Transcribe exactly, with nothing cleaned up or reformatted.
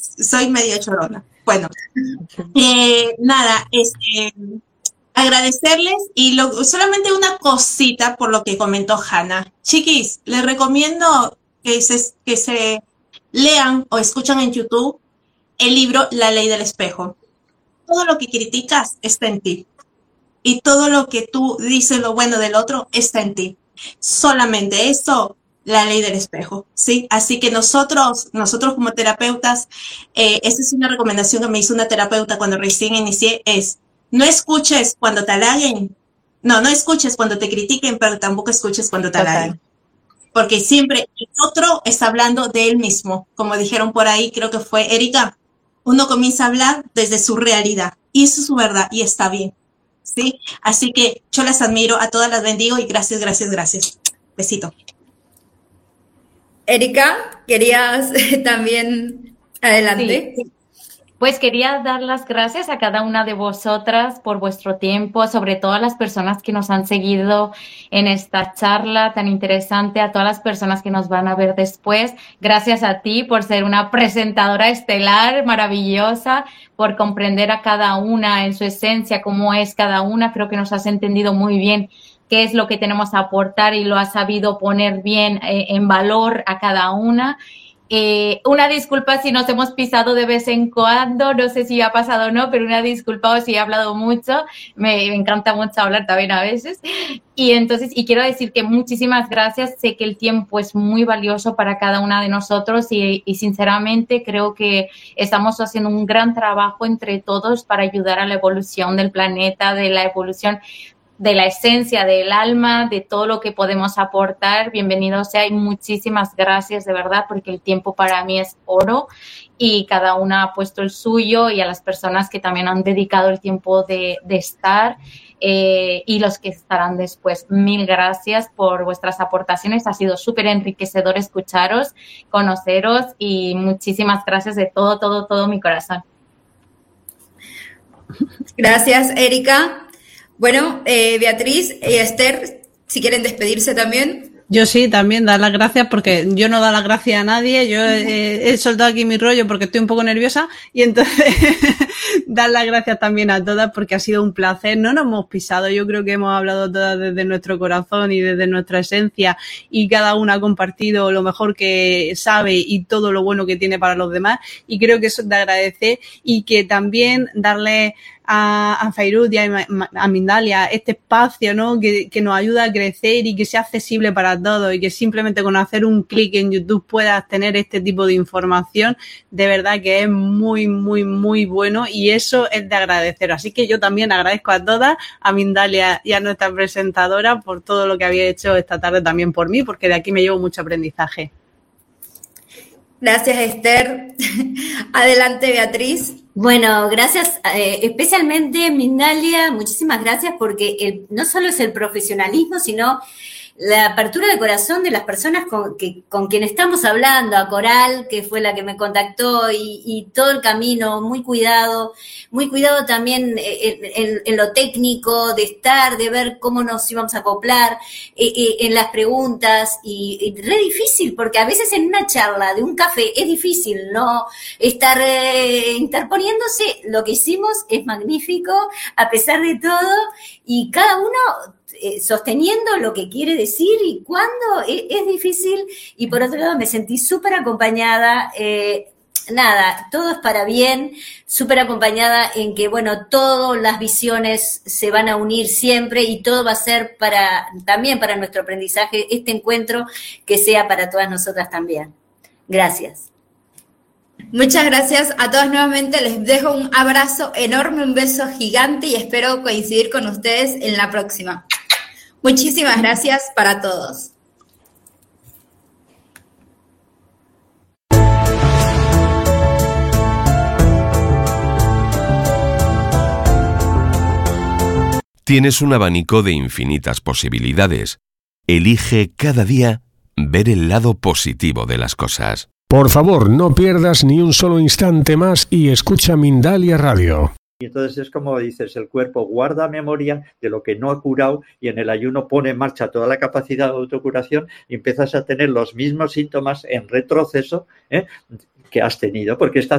soy medio chorona. Bueno, eh, nada, este, agradecerles y lo, solamente una cosita por lo que comentó Hanna. Chiquis, les recomiendo que se, que se lean o escuchan en YouTube el libro La Ley del Espejo. Todo lo que criticas está en ti. Y todo lo que tú dices lo bueno del otro está en ti. Solamente eso, la ley del espejo, ¿sí? Así que nosotros, nosotros como terapeutas, eh, esta es una recomendación que me hizo una terapeuta cuando recién inicié, es no escuches cuando te halaguen, no, no escuches cuando te critiquen, pero tampoco escuches cuando te halaguen. Porque siempre el otro está hablando de él mismo. Como dijeron por ahí, creo que fue Erika, uno comienza a hablar desde su realidad. Y eso es su verdad y está bien, ¿sí? Así que yo las admiro, a todas las bendigo y gracias, gracias, gracias. Besito. Erika, ¿querías también adelante? Sí. Pues quería dar las gracias a cada una de vosotras por vuestro tiempo, sobre todo a las personas que nos han seguido en esta charla tan interesante, a todas las personas que nos van a ver después. Gracias a ti por ser una presentadora estelar maravillosa, por comprender a cada una en su esencia, cómo es cada una. Creo que nos has entendido muy bien qué es lo que tenemos a aportar y lo has sabido poner bien eh, en valor a cada una. Eh, una disculpa si nos hemos pisado de vez en cuando, no sé si ha pasado o no, pero una disculpa o si he hablado mucho, me, me encanta mucho hablar también a veces. Y entonces, y quiero decir que muchísimas gracias, sé que el tiempo es muy valioso para cada una de nosotros y, y sinceramente creo que estamos haciendo un gran trabajo entre todos para ayudar a la evolución del planeta, de la evolución de la esencia del alma, de todo lo que podemos aportar. Bienvenido sea y muchísimas gracias de verdad, porque el tiempo para mí es oro y cada una ha puesto el suyo, y a las personas que también han dedicado el tiempo de, de estar eh, y los que estarán después. Mil gracias por vuestras aportaciones. Ha sido súper enriquecedor escucharos, conoceros y muchísimas gracias de todo, todo, todo mi corazón. Gracias, Erika. Bueno, eh, Beatriz y Esther, si quieren despedirse también. Yo sí, también dar las gracias, porque yo no doy las gracias a nadie. Yo he, he soltado aquí mi rollo porque estoy un poco nerviosa, y entonces dar las gracias también a todas porque ha sido un placer. No nos hemos pisado, yo creo que hemos hablado todas desde nuestro corazón y desde nuestra esencia, y cada una ha compartido lo mejor que sabe y todo lo bueno que tiene para los demás, y creo que eso es de agradecer. Y que también darle a, a Fairuz y a, a Mindalia este espacio, ¿no? Que, que nos ayuda a crecer y que sea accesible para todos, y que simplemente con hacer un clic en YouTube puedas tener este tipo de información, de verdad que es muy, muy, muy bueno, y eso es de agradecer. Así que yo también agradezco a todas, a Mindalia y a nuestra presentadora por todo lo que había hecho esta tarde también por mí, porque de aquí me llevo mucho aprendizaje. Gracias, Esther. Adelante, Beatriz. Bueno, gracias, eh, especialmente Mindalia, muchísimas gracias, porque el, no solo es el profesionalismo, sino la apertura de corazón de las personas con, que, con quien estamos hablando, a Coral, que fue la que me contactó, y, y todo el camino, muy cuidado, muy cuidado también en, en, en lo técnico, de estar, de ver cómo nos íbamos a acoplar, eh, eh, en las preguntas, y, y re difícil, porque a veces en una charla de un café es difícil, ¿no? Estar eh, interponiéndose. Lo que hicimos es magnífico, a pesar de todo, y cada uno Eh, sosteniendo lo que quiere decir y cuándo es, es difícil. Y por otro lado me sentí súper acompañada, eh, nada, todo es para bien, súper acompañada en que, bueno, todas las visiones se van a unir siempre, y todo va a ser para, también para nuestro aprendizaje, este encuentro que sea para todas nosotras también. Gracias. Muchas gracias a todas nuevamente, les dejo un abrazo enorme, un beso gigante, y espero coincidir con ustedes en la próxima. Muchísimas gracias para todos. Tienes un abanico de infinitas posibilidades. Elige cada día ver el lado positivo de las cosas. Por favor, no pierdas ni un solo instante más y escucha Mindalia Radio. Y entonces es como dices, el cuerpo guarda memoria de lo que no ha curado, y en el ayuno pone en marcha toda la capacidad de autocuración, y empiezas a tener los mismos síntomas en retroceso, ¿eh? que has tenido, porque está